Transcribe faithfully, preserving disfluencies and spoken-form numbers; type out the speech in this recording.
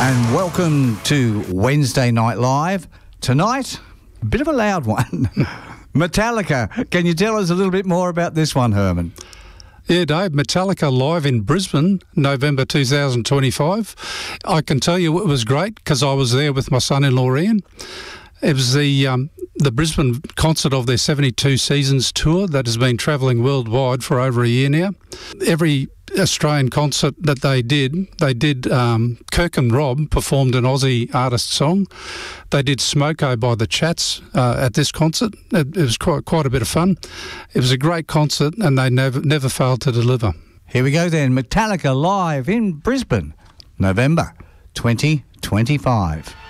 And welcome to Wednesday Night Live. Tonight, a bit of a loud one. Metallica. Can you tell us a little bit more about this one, Herman? Yeah, Dave, Metallica live in Brisbane, November two thousand twenty-five. I can tell you it was great because I was there with my son-in-law Ian. It was the um, the Brisbane concert of their seventy-two Seasons tour that has been travelling worldwide for over a year now. Every Australian concert that they did, they did um, Kirk and Rob performed an Aussie artist song. They did Smoko by the Chats uh, at this concert. It, it was quite quite a bit of fun. It was a great concert and they never never failed to deliver. Here we go then, Metallica live in Brisbane, November twenty twenty-five.